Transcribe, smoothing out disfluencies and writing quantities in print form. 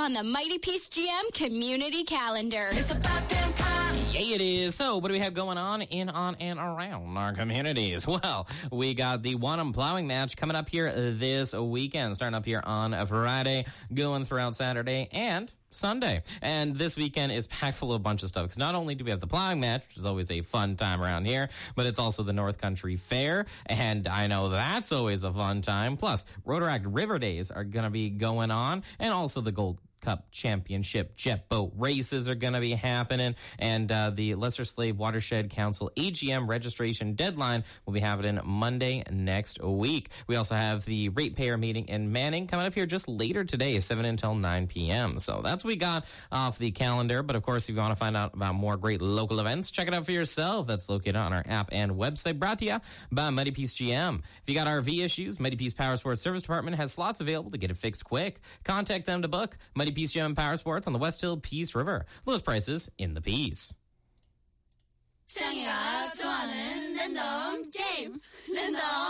on the Mighty Peace GM community calendar. It's about damn time. Yeah, it is. So, what do we have going on in, on, and around our communities? Well, we got the Wanham Plowing Match coming up here this weekend, starting up here on a Friday, going throughout Saturday and Sunday. And this weekend is packed full of a bunch of stuff, because not only do we have the plowing match, which is always a fun time around here, but it's also the North Country Fair, and I know that's always a fun time. Plus, Rotaract River Days are going to be going on, and also the Gold Cup Championship jet boat races are going to be happening, and the Lesser Slave Watershed Council AGM registration deadline will be happening Monday next week. We also have the ratepayer meeting in Manning coming up here just later today, 7 until 9 p.m. So that's what we got off the calendar. But of course, if you want to find out about more great local events, check it out for yourself. That's located on our app and website, brought to you by Mighty Peace GM. If you got RV issues, Mighty Peace Power Sports Service Department has slots available to get it fixed quick. Contact them to book. Mighty Peace GM Power Sports on the West Hill Peace River. Lowest prices in the Peace. 짱이가 좋아하는 랜덤 게임. 랜덤